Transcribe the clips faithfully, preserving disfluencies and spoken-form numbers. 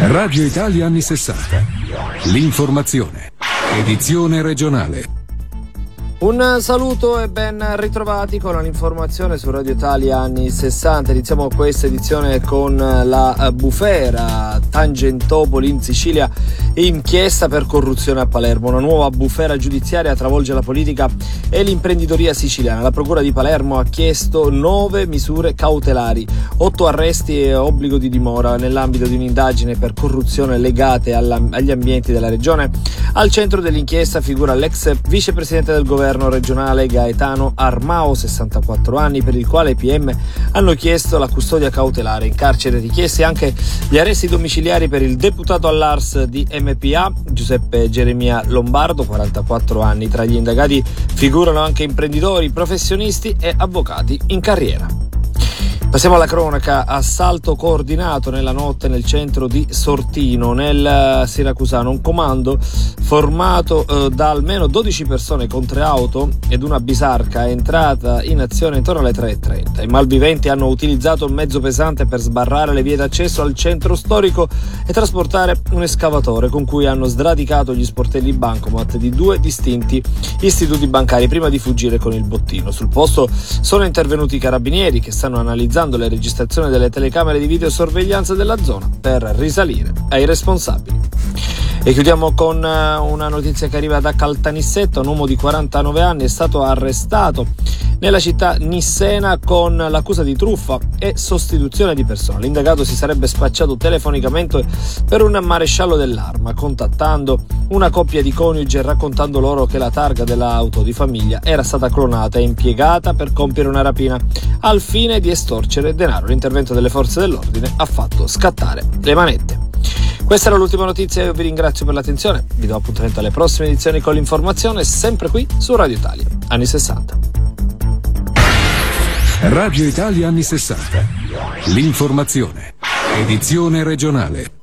Radio Italia anni sessanta. L'informazione. Edizione regionale. Un saluto e ben ritrovati con l'informazione su Radio Italia anni sessanta. Iniziamo questa edizione con la bufera Tangentopoli in Sicilia, inchiesta per corruzione a Palermo. Una nuova bufera giudiziaria travolge la politica e l'imprenditoria siciliana. La procura di Palermo ha chiesto nove misure cautelari, otto arresti e obbligo di dimora nell'ambito di un'indagine per corruzione legate alla, agli ambienti della regione. Al centro dell'inchiesta figura l'ex vicepresidente del governo regionale Gaetano Armao, sessantaquattro anni, per il quale i P M hanno chiesto la custodia cautelare. In carcere richiesti anche gli arresti domiciliari per il deputato all'A R S di M P A Giuseppe Geremia Lombardo, quarantaquattro anni. Tra gli indagati figurano anche imprenditori, professionisti e avvocati in carriera. Passiamo alla cronaca. Assalto coordinato nella notte nel centro di Sortino, nel Siracusano. Un comando formato eh, da almeno dodici persone con tre auto ed una bisarca è entrata in azione intorno alle tre e trenta. I malviventi hanno utilizzato un mezzo pesante per sbarrare le vie d'accesso al centro storico e trasportare un escavatore con cui hanno sradicato gli sportelli bancomat di due distinti istituti bancari prima di fuggire con il bottino. Sul posto sono intervenuti i carabinieri che stanno analizzando le registrazioni delle telecamere di videosorveglianza della zona per risalire ai responsabili. E chiudiamo con una notizia che arriva da Caltanissetta. Un uomo di quarantanove anni è stato arrestato nella città nissena con l'accusa di truffa e sostituzione di persona. L'indagato si sarebbe spacciato telefonicamente per un maresciallo dell'arma, contattando una coppia di coniugi e raccontando loro che la targa dell'auto di famiglia era stata clonata e impiegata per compiere una rapina al fine di estorcere denaro. L'intervento delle forze dell'ordine ha fatto scattare le manette. Questa era l'ultima notizia, io vi ringrazio per l'attenzione, vi do appuntamento alle prossime edizioni con l'informazione, sempre qui su Radio Italia anni sessanta. Radio Italia anni sessanta. L'informazione. Edizione regionale.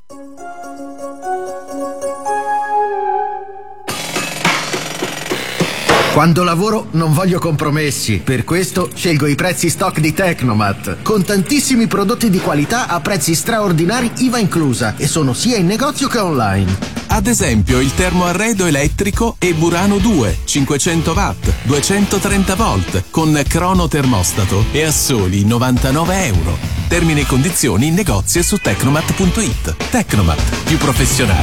Quando lavoro non voglio compromessi, per questo scelgo i prezzi stock di Tecnomat, con tantissimi prodotti di qualità a prezzi straordinari I V A inclusa, e sono sia in negozio che online. Ad esempio il termoarredo elettrico e Burano due, cinquecento watt, duecentotrenta volt, con cronotermostato e a soli novantanove euro. Termini e condizioni in negozio e su tecnomat punto it. Tecnomat, più professionale